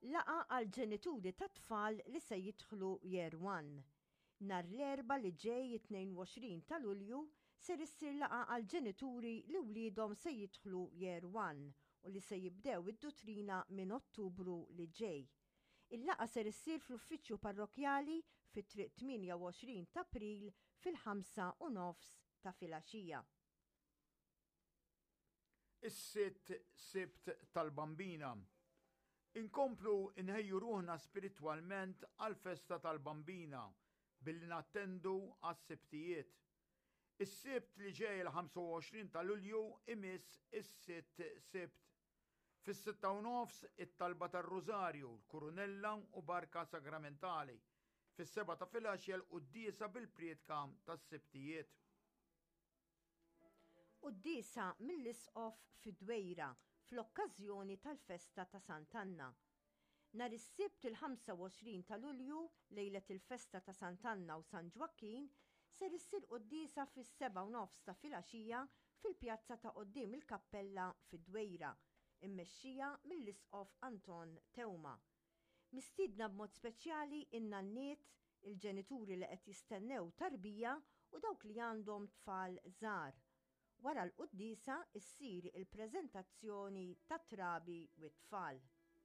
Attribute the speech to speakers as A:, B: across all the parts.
A: Laqa għal ġenituri ta' tfal li se jidħlu Year 1. Nar l-erba li ġej 22 ta' Lulju ser issir laqa għal ġenituri li wliedhom se jidħlu Year 1 u li se jibdew id-dutrina minn Ottubru li ġej. Il-laqa ser issir fl-uffiċċju parrokjali fit-triq 28 ta' April fil-5:30 ta' filgħaxija.
B: Is-sitt Sibt tal-Bambina. Inkomplu inħejju ruħna spiritwalment għal-festa tal-Bambina billi nattendu għas-sibtijiet. Is-sibt li ġej il-25 ta' Lulju imiss is-sitt Sibt. Fis-6:30 it-talba tar-Rużarju, l-Kurunella u barka sagramentali. Fis-7 ta' filgħaxija l-qudiesa bil-priedka tas-sibtijiet.
A: Qudiesa mill-isqof fid-Dwejra fl-okkażjoni tal-festa ta' Sant'Anna. Nar is-sibt il-25 ta' Lulju lejlet il-festa ta' Sant'Anna u San Ġwakkin ser issir qudiesa fis-7:30 ta' filgħaxija fil-pjazza ta' quddiem il-kappella fid-Dwejra, immexxija mill-isqof Anton Tewma. Mistiedna b'mod speċjali in-nanniet, il-ġenituri li qed jistennew tarbija u dawk li għandhom tfal żgħar. Wara l-qudiesa issir il-preżentazzjoni ta' trabi u t-tfal.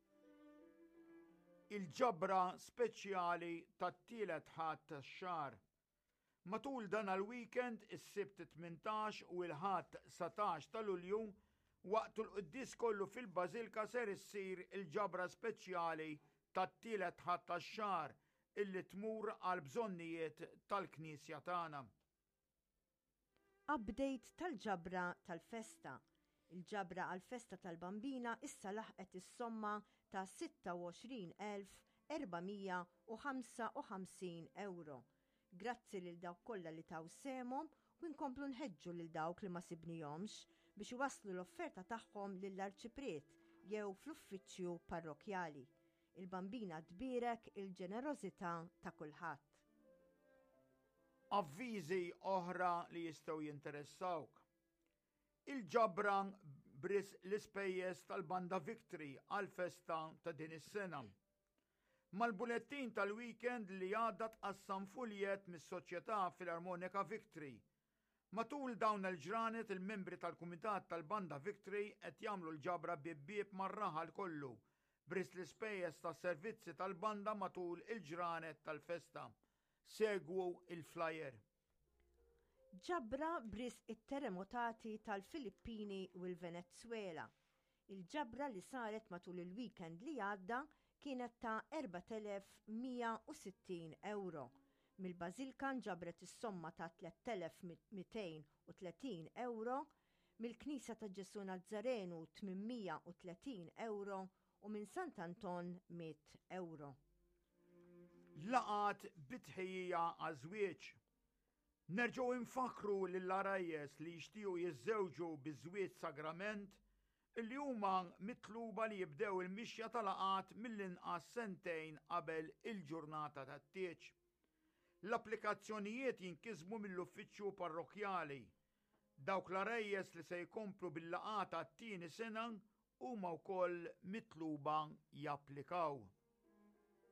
B: Il-ġabra speċjali tat-tielet ħadd tax-xahar. Matul dan il-weekend is-sibt 18 u l-ħadd 17 ta' Lulju waqt l-quddies kollu fil-Bażilka ser issir il-ġabra speċjali tat-tielet ħadd tax-xahar illi tmur għal bżonnijiet tal-Knisja tagħna.
A: Update tal-ġabra tal-festa. Il-ġabra għal-festa tal-Bambina issa laħqet is-somma ta' 26,455 euro. Grazzi lil dawk kollha li taw semhom u nkomplu nħeġġu lil dawk li ma sibnihomx biex iwasslu l-offerta tagħhom lill-arċipriet jew fl-uffiċċju parrokjali. Il-Bambina tbierek il-ġenerożità ta' kulħadd.
B: Avviżi oħra li jistgħu jinteressawk. Il-ġabra bris l-ispejjeż tal-Banda Victory għal-festa ta' din is-sena. Mal-bulettin tal-weekend li għadda tqassam fuljet mis-soċjetà Filarmonika Victory. Matul dawn il-ġranet il-membri tal-Kumitat tal-Banda Victory qed jagħmlu l-ġabra bibbieb mar-raħal kollu bris l-ispejjeż tas-servizzi tal-banda matul il-ġranet tal-festa. Segwu il-flyer.
A: Ġabra bris it-terremotati tal-Filippini u l-Venezuela. Il-ġabra li saret matul il-weekend li għadda kienet ta' 4,160 euro. Mill-Bażilka ġabret is-somma ta' 3,230 euro, mill-Knisja ta' Ġesu Nazzarenu 830 euro u minn Sant'Anton 100 euro.
B: Laqat bitħejja għaż-żwieġ. Nerġgħu infakru lill-arajjes li jixtiequ jiżżewġu biż-żwieġ sagrament illi huma mitluba li jibdew il-mixja tal-laqat mill-inqas sentejn qabel il-ġurnata tat-tieġ. L-applikazzjonijiet jinkisbu mill-uffiċċju parrokjali. Dawk l-arajjes li se jkomplu bil-laqat għat-tieni sena huma wkoll mitluba japplikaw.